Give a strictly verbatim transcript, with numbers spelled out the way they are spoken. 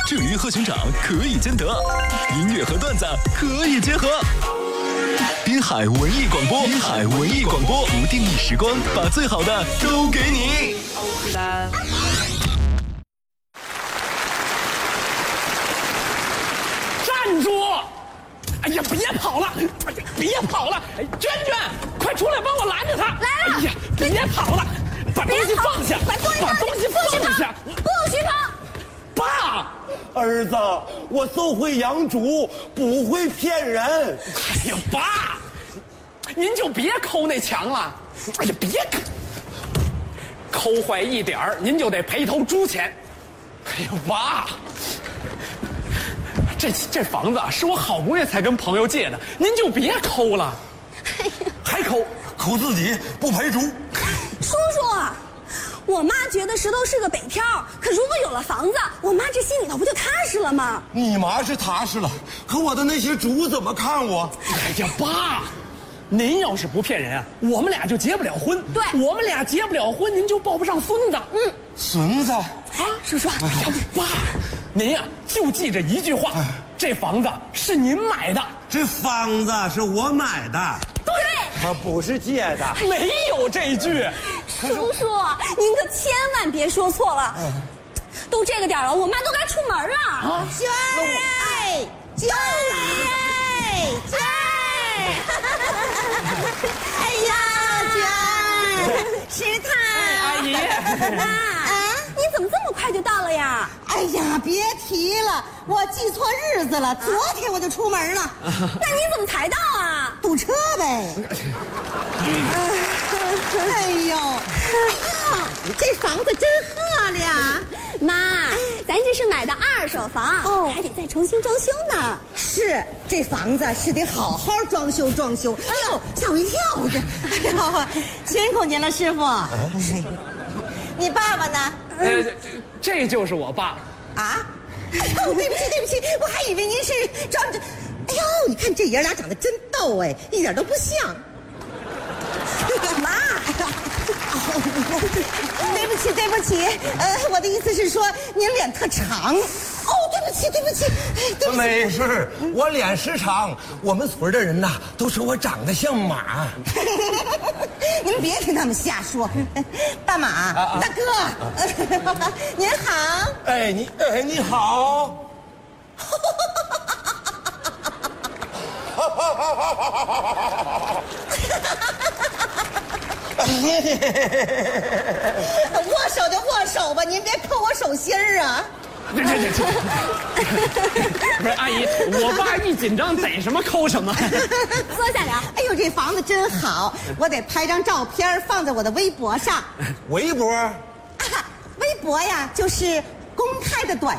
至于和熊掌可以兼得，音乐和段子可以结合。滨海文艺广播，滨海文艺广播，不定义时光，把最好的都给你。 站住！哎呀，别跑了！别跑了！哎，娟娟，快出来帮我拦着他！ 来了！ 哎呀，别跑了！把东西放下！ 把东西把东西放下！ 不许跑！ 爸， 儿子，我就会养猪，不会骗人。 哎呀，爸，您就别抠那墙了。哎呀，别抠坏一点儿，您就得赔头猪钱。哎呀，爸。这这房子啊，是我好不容易才跟朋友借的，您就别抠了。 哎呀， 还抠，抠自己不赔猪。 叔叔，我妈觉得石头是个北漂，可如果有了房子，我妈这心里头不就踏实了吗？ 你妈是踏实了，可我的那些猪怎么看我？ 哎呀，爸，您要是不骗人啊，我们俩就结不了婚。 对， 我们俩结不了婚，您就抱不上孙子。嗯， 孙子。 哎，叔叔， 哎呀，爸。您呀、啊，就记着一句话，这房子是您买的， 这房子是我买的， 对， 他不是借的， 没有这句。 叔叔，您可千万别说错了。嗯、都这个点了，我妈都该出门了。啊，娟儿，娟儿，娟儿，哎呀，娟儿，石头， 阿姨， 妈。你怎么这么快就到了呀？ 哎呀，别提了，我记错日子了，昨天我就出门了。 那你怎么才到啊？ 堵车呗。哎呦，啊，这房子真漂亮。 妈，咱这是买的二手房，哦，还得再重新装修呢。 是，这房子是得好好装修装修。哎呦，吓我一跳！这，哎呦，辛苦您了，师傅。你爸爸呢？ 呃，这, 这就是我爸。 啊？哦，对不起，对不起，我还以为您是装着。哎呦，你看这爷俩长得真逗哎，一点都不像。妈，对不起，对不起，呃，我的意思是说您脸特长。哦，对不起，对不起，对不起。 没事，我脸时长，我们村的人呐都说我长得像马。 你们别听他们瞎说。大马，啊啊、大哥，啊、您好。 哎，你哎你好。 握手就握手吧，您别扣我手心儿啊。 这这这，不是阿姨，我爸一紧张逮什么抠什么。 坐下聊。 哎呦，这房子真好，我得拍张照片放在我的微博上。 微博？ 啊，微博呀，就是公开的短